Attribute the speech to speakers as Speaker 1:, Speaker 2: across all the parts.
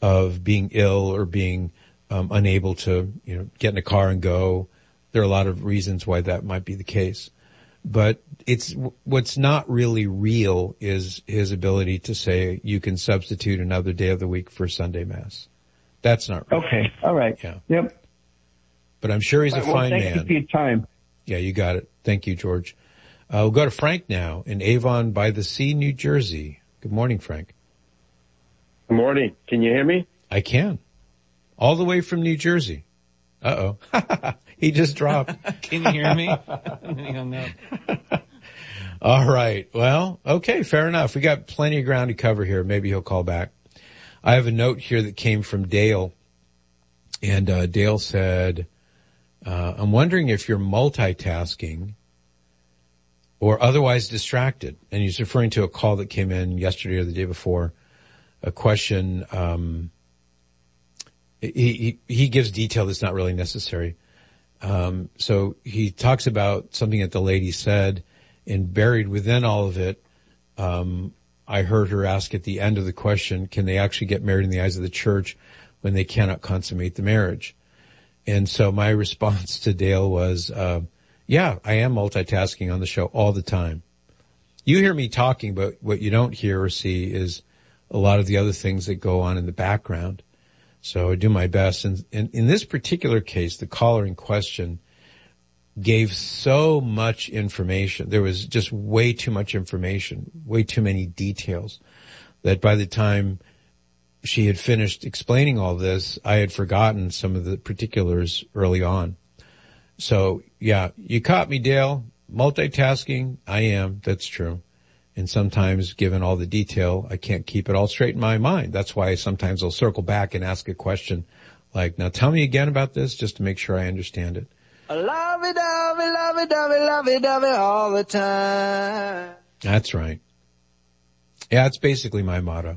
Speaker 1: of being ill or being unable to, get in a car and go. There are a lot of reasons why that might be the case. But what's not really real is his ability to say you can substitute another day of the week for Sunday Mass. That's not real.
Speaker 2: Okay. All right.
Speaker 1: Yeah.
Speaker 2: Yep.
Speaker 1: But I'm sure he's a fine man.
Speaker 2: Thank you for your time.
Speaker 1: Yeah, you got it. Thank you, George. We'll go to Frank now in Avon by the Sea, New Jersey. Good morning, Frank.
Speaker 3: Good morning. Can you hear me?
Speaker 1: I can. All the way from New Jersey. Uh-oh. He just dropped.
Speaker 4: Can you hear me? And then he hung up.
Speaker 1: All right. Well, okay, fair enough. We got plenty of ground to cover here. Maybe he'll call back. I have a note here that came from Dale. And Dale said, I'm wondering if you're multitasking or otherwise distracted. And he's referring to a call that came in yesterday or the day before, a question. He gives detail that's not really necessary. So he talks about something that the lady said, and buried within all of it, I heard her ask at the end of the question, can they actually get married in the eyes of the church when they cannot consummate the marriage? And so my response to Dale was, yeah, I am multitasking on the show all the time. You hear me talking, but what you don't hear or see is a lot of the other things that go on in the background. So I do my best. And in this particular case, the caller in question gave so much information. There was just way too much information, way too many details, that by the time she had finished explaining all this, I had forgotten some of the particulars early on. So yeah, you caught me, Dale. Multitasking, I am. That's true. And sometimes, given all the detail, I can't keep it all straight in my mind. That's why sometimes I'll circle back and ask a question like, now tell me again about this, just to make sure I understand it.
Speaker 5: Lovey-dovey, lovey-dovey, lovey-dovey all the time.
Speaker 1: That's right. Yeah, it's basically my motto.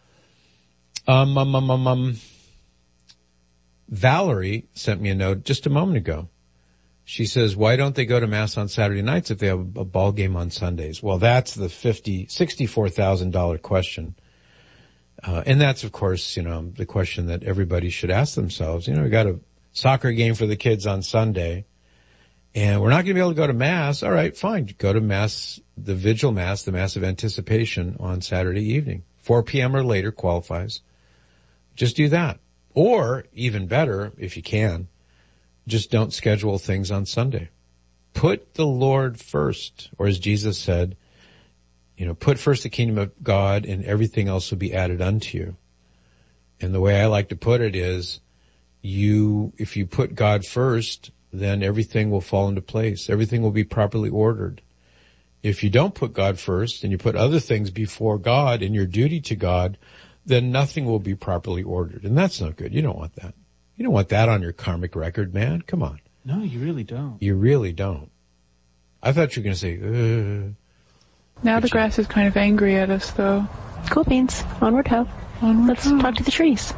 Speaker 1: Valerie sent me a note just a moment ago. She says, why don't they go to Mass on Saturday nights if they have a ball game on Sundays? Well, that's the $64,000 question. And that's, of course, the question that everybody should ask themselves. We got a soccer game for the kids on Sunday, and we're not going to be able to go to Mass. All right, fine. Go to Mass, the Vigil Mass, the Mass of Anticipation on Saturday evening. 4 p.m. or later qualifies. Just do that. Or, even better, if you can, just don't schedule things on Sunday. Put the Lord first, or as Jesus said, put first the kingdom of God and everything else will be added unto you. And the way I like to put it is, if you put God first, then everything will fall into place. Everything will be properly ordered. If you don't put God first and you put other things before God and your duty to God, then nothing will be properly ordered. And that's not good. You don't want that. You don't want that on your karmic record, man. Come on.
Speaker 4: No, you really don't.
Speaker 1: You really don't. I thought you were going to say,
Speaker 6: Now the grass is kind of angry at us, though.
Speaker 7: Cool beans. Onward ho. Let's talk to the trees.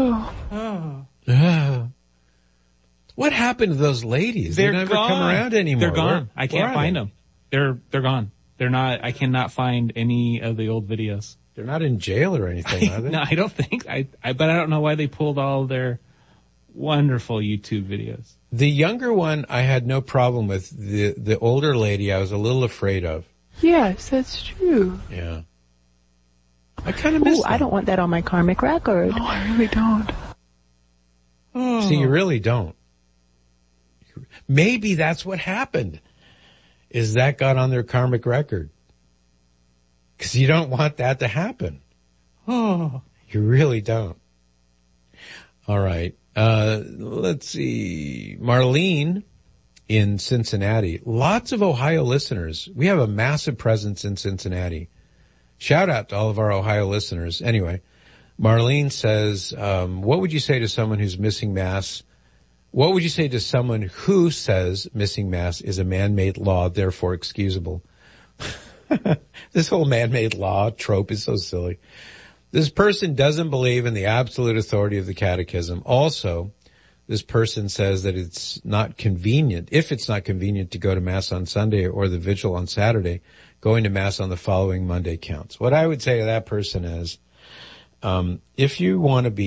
Speaker 1: What happened to those ladies?
Speaker 4: They're
Speaker 1: they never
Speaker 4: gone.
Speaker 1: come around anymore.
Speaker 4: They're gone. I can't find them. They're gone. They're not. I cannot find any of the old videos.
Speaker 1: They're not in jail or anything, are they?
Speaker 4: No, I don't think. But I don't know why they pulled all their wonderful YouTube videos.
Speaker 1: The younger one, I had no problem with. The older lady, I was a little afraid of.
Speaker 6: Yes, that's true.
Speaker 1: Yeah. I kind of miss them.
Speaker 7: I don't want that on my karmic record.
Speaker 6: No, I really don't.
Speaker 1: See, you really don't. Maybe that's what happened, is that got on their karmic record. Because you don't want that to happen. You really don't. All right. Let's see. Marlene in Cincinnati. Lots of Ohio listeners. We have a massive presence in Cincinnati. Shout out to all of our Ohio listeners. Anyway, Marlene says, what would you say to someone who's missing Mass? What would you say to someone who says missing Mass is a man-made law, therefore excusable? This whole man-made law trope is so silly. This person doesn't believe in the absolute authority of the catechism. Also, this person says that it's not convenient. If it's not convenient to go to Mass on Sunday or the vigil on Saturday, going to Mass on the following Monday counts. What I would say to that person is, if you want to be